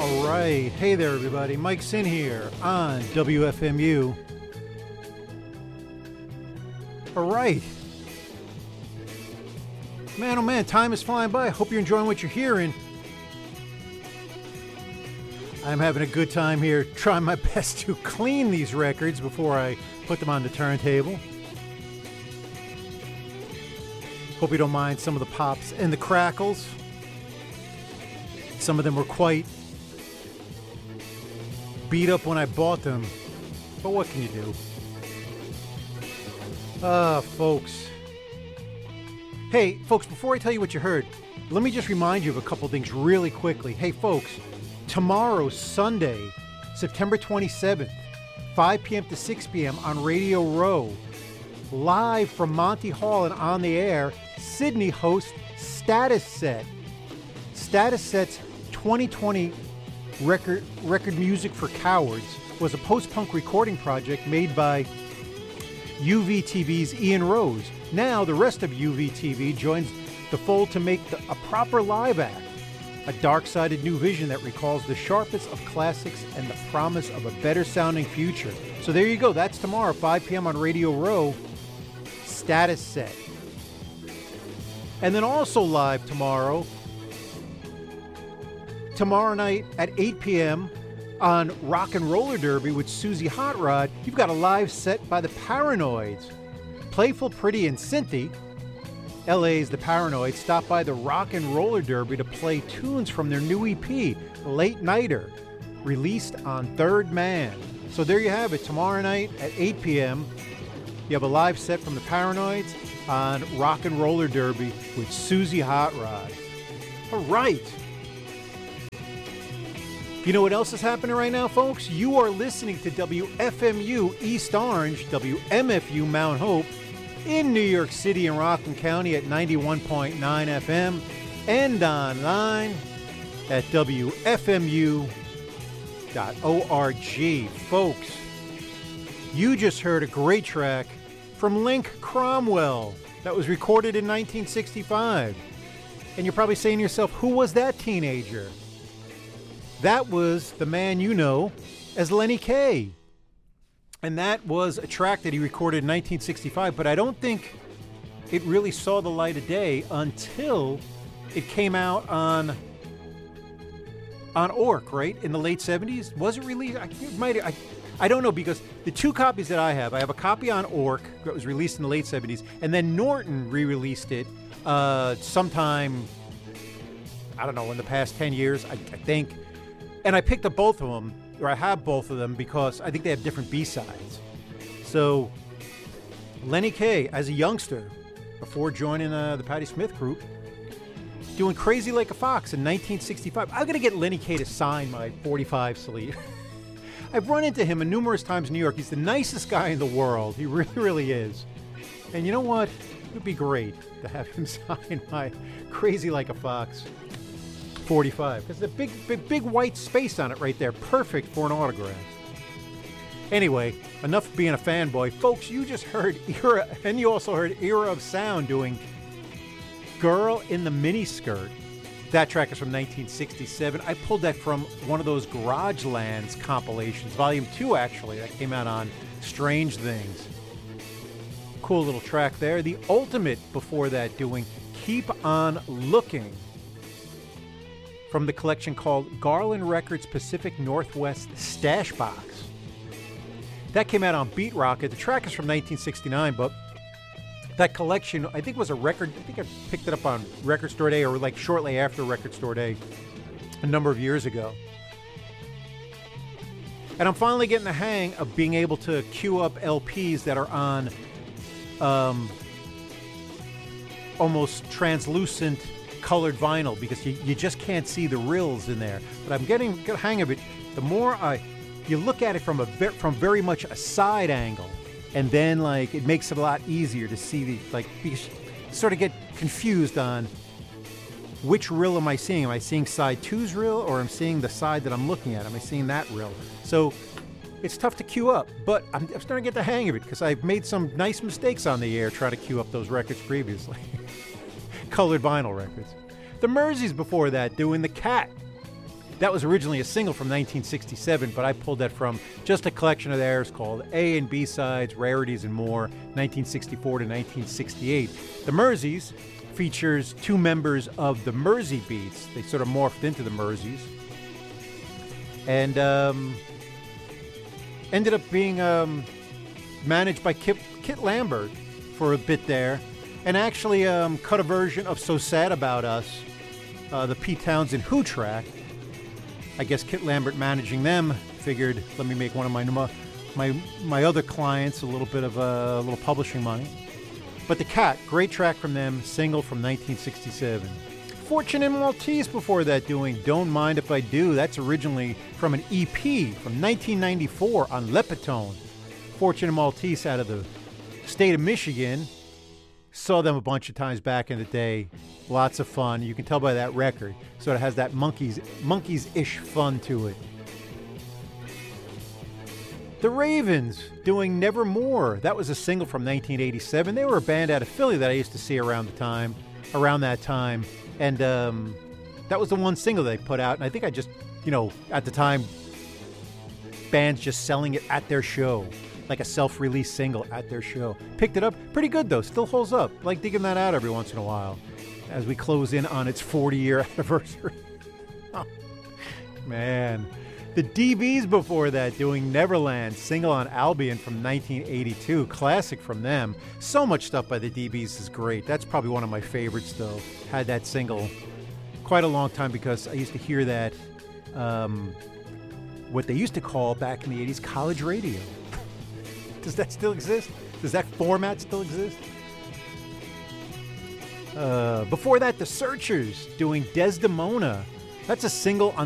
All right. Hey there, everybody. Mike Sin here on WFMU. All right. Man, oh man, time is flying by. Hope you're enjoying what you're hearing. I'm having a good time here, trying my best to clean these records before I put them on the turntable. Hope you don't mind some of the pops and the crackles. Some of them were quite beat up when I bought them, but what can you do? Folks. Hey, folks, before I tell you what you heard, let me just remind you of a couple things really quickly. Hey, folks, tomorrow, Sunday, September 27th, 5 p.m. to 6 p.m. on Radio Row, live from Monty Hall and on the air, Sydney hosts Status Set. Status Set's 2020 record Music for Cowards was a post-punk recording project made by UVTV's Ian Rose. Now the rest of UVTV joins the fold to make a proper live act, a dark-sided new vision that recalls the sharpest of classics and the promise of a better-sounding future. So there you go. That's tomorrow, 5 p.m. on Radio Row, Status Set. And then also live tomorrow night at 8 p.m. on Rock and Roller Derby with Susie Hot Rod, you've got a live set by the Paranoids. Playful, Pretty, and Cynthy, LA's The Paranoids, stopped by the Rock and Roller Derby to play tunes from their new EP, Late Nighter, released on Third Man. So there you have it. Tomorrow night at 8 p.m., you have a live set from the Paranoids on Rock and Roller Derby with Susie Hot Rod. All right. You know what else is happening right now, folks? You are listening to WFMU East Orange, WMFU Mount Hope in New York City and Rockland County at 91.9 FM and online at WFMU.org. Folks, you just heard a great track from Link Cromwell that was recorded in 1965. And you're probably saying to yourself, who was that teenager? That was the man you know as Lenny Kaye. And that was a track that he recorded in 1965, but I don't think it really saw the light of day until it came out on Orc, right? In the late 70s. Was it released? I don't know, because the two copies that I have a copy on Orc that was released in the late 70s, and then Norton re-released it sometime, I don't know, in the past 10 years, I think. And I picked up both of them, or I have both of them, because I think they have different B-sides. So, Lenny Kaye, as a youngster, before joining the Patti Smith group, doing Crazy Like a Fox in 1965. I'm going to get Lenny Kaye to sign my 45 sleeve. I've run into him numerous times in New York. He's the nicest guy in the world. He really, really is. And you know what? It would be great to have him sign my Crazy Like a Fox 45, because the big white space on it right there, perfect for an autograph. Anyway, enough being a fanboy, folks. You just heard Era, and you also heard Era of Sound doing "Girl in the Miniskirt." That track is from 1967. I pulled that from one of those Garagelands compilations, Volume 2 actually, that came out on Strange Things. Cool little track there. The Ultimate before that doing "Keep on Looking," from the collection called Garland Records Pacific Northwest Stash Box. That came out on Beat Rocket. The track is from 1969, but that collection, I think, was a record. I think I picked it up on Record Store Day, or like shortly after Record Store Day a number of years ago. And I'm finally getting the hang of being able to queue up LPs that are on almost translucent colored vinyl, because you just can't see the rills in there. But I'm getting the hang of it. The more you look at it from very much a side angle, and then like it makes it a lot easier to see because you sort of get confused on which rill am I seeing. Am I seeing side 2's rill, or am I seeing the side that I'm looking at? Am I seeing that rill? So it's tough to queue up, but I'm starting to get the hang of it, because I've made some nice mistakes on the air trying to queue up those records previously. Colored vinyl records. The Merseys before that doing The Cat That was originally a single from 1967, but I pulled that from just a collection of theirs called A and B Sides, Rarities and More, 1964 to 1968. The Merseys features two members of the Mersey Beats. They sort of morphed into the Merseys. And ended up being managed by Kit Lambert for a bit there. And actually cut a version of So Sad About Us, the Pete Townsend Who track. I guess Kit Lambert managing them figured, let me make one of my other clients a little bit of a little publishing money. But The Cat, great track from them, single from 1967. Fortune and Maltese before that doing Don't Mind If I Do. That's originally from an EP from 1994 on Lepetone. Fortune and Maltese out of the state of Michigan. Saw them a bunch of times back in the day. Lots of fun. You can tell by that record. Sort of has that monkeys-ish fun to it. The Ravens doing Nevermore. That was a single from 1987. They were a band out of Philly that I used to see around that time. And that was the one single they put out. And I think I just, at the time, bands just selling it at their show. Like a self-release single at their show. Picked it up. Pretty good, though. Still holds up. Like digging that out every once in a while as we close in on its 40-year anniversary. Oh, man. The DBs before that doing Neverland, single on Albion from 1982. Classic from them. So much stuff by the DBs is great. That's probably one of my favorites, though. Had that single quite a long time because I used to hear that, what they used to call back in the 80s, college radio. Does that still exist? Does that format still exist? Before that, The Searchers doing Desdemona. That's a single on